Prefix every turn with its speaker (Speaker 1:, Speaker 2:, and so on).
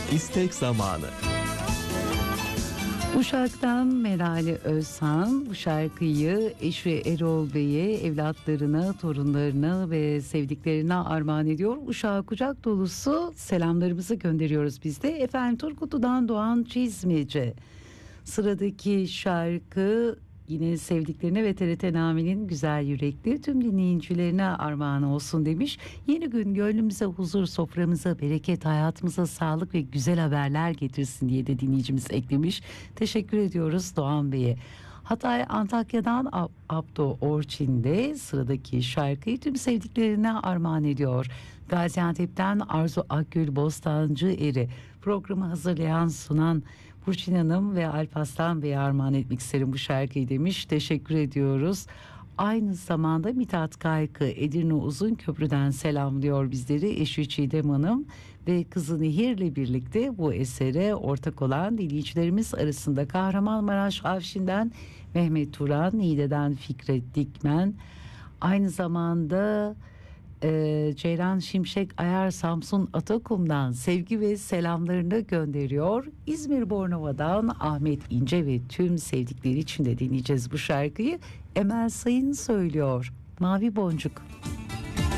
Speaker 1: İstek zamanı.
Speaker 2: Uşak'tan Merali Özhan bu şarkıyı eşi Erol Bey'e, evlatlarına, torunlarına ve sevdiklerine armağan ediyor. Uşak'a kucak dolusu selamlarımızı gönderiyoruz biz de. Efendim, Turgutlu'dan Doğan Çizmeci. Sıradaki şarkı yine sevdiklerine ve TRT Nami'nin güzel yürekli tüm dinleyicilerine armağan olsun demiş. Yeni gün gönlümüze huzur, soframıza bereket, hayatımıza sağlık ve güzel haberler getirsin diye de dinleyicimiz eklemiş. Teşekkür ediyoruz Doğan Bey'e. Hatay Antakya'dan Abdo Orçin de sıradaki şarkıyı tüm sevdiklerine armağan ediyor. Gaziantep'ten Arzu Akgül Bostancı Eri. Programı hazırlayan, sunan Burçin Hanım ve Alparslan Bey'e armağan etmek isterim bu şarkıyı demiş. Teşekkür ediyoruz. Aynı zamanda Mithat Kaykı Edirne Uzunköprü'den selamlıyor bizleri. Eşi Çiğdem Hanım ve kızı Nehir'le birlikte bu esere ortak olan dinleyicilerimiz arasında Kahramanmaraş Avşin'den Mehmet Turan, Niğde'den Fikret Dikmen, aynı zamanda Ceylan Şimşek Ayar Samsun Atakum'dan sevgi ve selamlarını gönderiyor. İzmir Bornova'dan Ahmet İnce ve tüm sevdikleri için de dinleyeceğiz bu şarkıyı. Emel Sayın söylüyor. Mavi Boncuk.